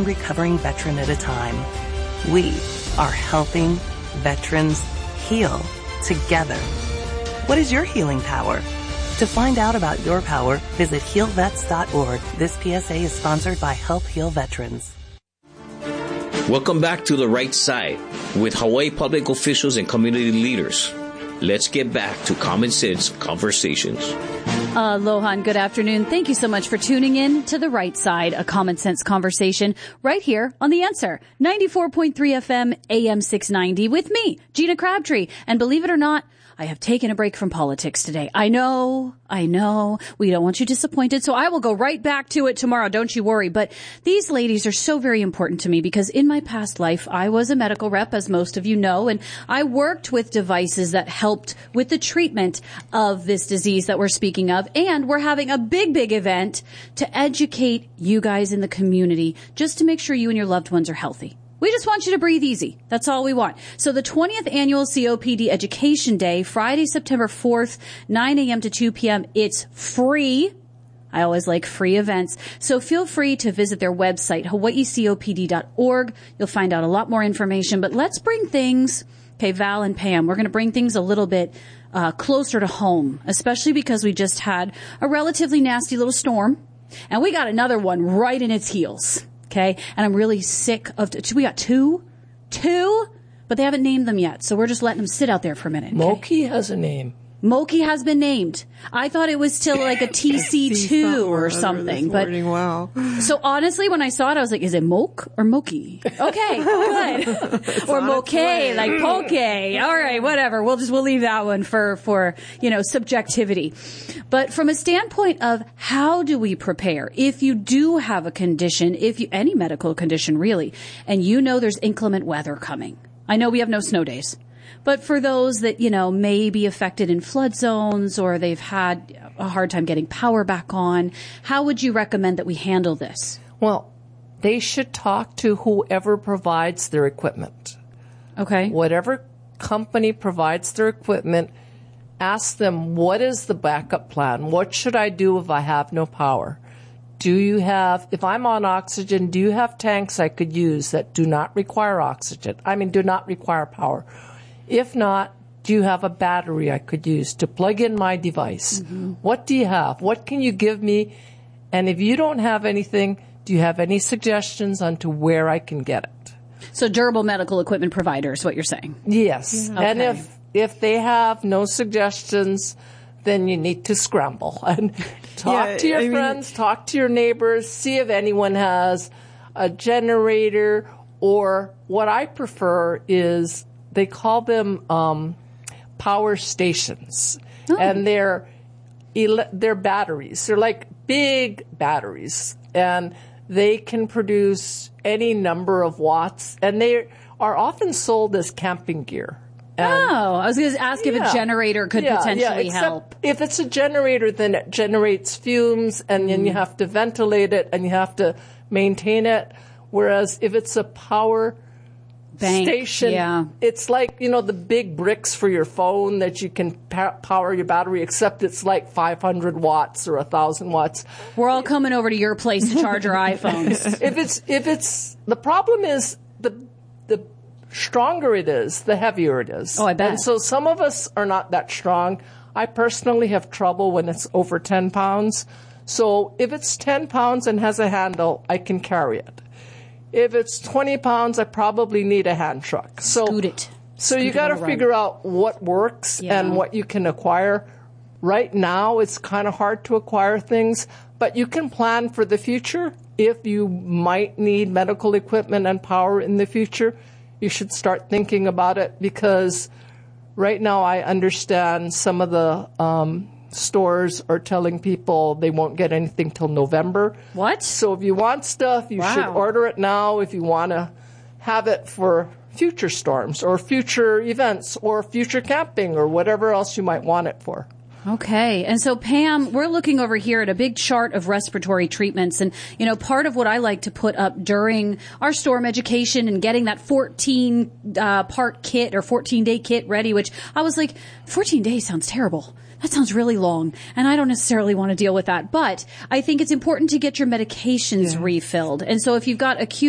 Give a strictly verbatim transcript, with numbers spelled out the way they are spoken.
recovering veteran at a time. We are helping veterans heal together. What is your healing power? To find out about your power, visit heal vets dot org. This P S A is sponsored by Help Heal Veterans. Welcome back to The Right Side with Hawaii public officials and community leaders. Let's get back to Common Sense Conversations. Aloha and good afternoon. Thank you so much for tuning in to The Right Side, a common sense conversation right here on The Answer, ninety-four point three F M, A M six ninety with me, Gina Crabtree. And believe it or not, I have taken a break from politics today. I know, I know, we don't want you disappointed, so I will go right back to it tomorrow, don't you worry. But these ladies are so very important to me because in my past life, I was a medical rep, as most of you know, and I worked with devices that helped with the treatment of this disease that we're speaking of. And we're having a big, big event to educate you guys in the community just to make sure you and your loved ones are healthy. We just want you to breathe easy. That's all we want. So the twentieth annual C O P D Education Day, Friday, September fourth, nine a.m. to two p.m. It's free. I always like free events. So feel free to visit their website, hawaii copd dot org. You'll find out a lot more information. But let's bring things, okay, Val and Pam, we're going to bring things a little bit uh closer to home, especially because we just had a relatively nasty little storm. And we got another one right in its heels. Okay. And I'm really sick of, we got two, two, but they haven't named them yet. So we're just letting them sit out there for a minute. Okay? Moki has a name. Moki has been named. I thought it was still like a T C two or something. But wow. So honestly, when I saw it, I was like, is it Moke or Moki? Okay, good. Or Moke, like Poke. All right, whatever. We'll just, we'll leave that one for, for, you know, subjectivity. But from a standpoint of how do we prepare if you do have a condition, if you, any medical condition really, and you know there's inclement weather coming. I know we have no snow days. But for those that, you know, may be affected in flood zones or they've had a hard time getting power back on, how would you recommend that we handle this? Well, they should talk to whoever provides their equipment. Okay. Whatever company provides their equipment, ask them, what is the backup plan? What should I do if I have no power? Do you have, if I'm on oxygen, do you have tanks I could use that do not require oxygen? I mean, do not require power. If not, do you have a battery I could use to plug in my device? Mm-hmm. What do you have? What can you give me? And if you don't have anything, do you have any suggestions on to where I can get it? So durable medical equipment providers, what you're saying? Yes. Okay. And if, if they have no suggestions, then you need to scramble and talk yeah, to your I friends, mean, talk to your neighbors, see if anyone has a generator, or what I prefer is they call them um, power stations, oh. and they're ele- they're batteries. They're like big batteries, and they can produce any number of watts, and they are often sold as camping gear. And, oh, I was going to ask if yeah, a generator could yeah, potentially yeah, help. If it's a generator, then it generates fumes, and mm. then you have to ventilate it, and you have to maintain it. Whereas if it's a power Bank, station, yeah. it's like, you know, the big bricks for your phone that you can pa- power your battery, except it's like five hundred watts or one thousand watts. We're all coming over to your place to charge our iPhones. If it's, if it's, the problem is the, the stronger it is, the heavier it is. Oh, I bet. And so some of us are not that strong. I personally have trouble when it's over ten pounds. So if it's ten pounds and has a handle, I can carry it. If it's twenty pounds, I probably need a hand truck. So, Scoot it. So Scoot you got to figure out what works yeah. and what you can acquire. Right now, it's kind of hard to acquire things, but you can plan for the future. If you might need medical equipment and power in the future, you should start thinking about it, because right now I understand some of the um stores are telling people they won't get anything till November. What? So if you want stuff, you wow. should order it now if you want to have it for future storms or future events or future camping or whatever else you might want it for. Okay. And so, Pam, we're looking over here at a big chart of respiratory treatments. And, you know, part of what I like to put up during our storm education and getting that fourteen uh, part kit or fourteen day kit ready, which I was like, fourteen days sounds terrible. That sounds really long, and I don't necessarily want to deal with that. But I think it's important to get your medications yeah. refilled. And so if you've got acute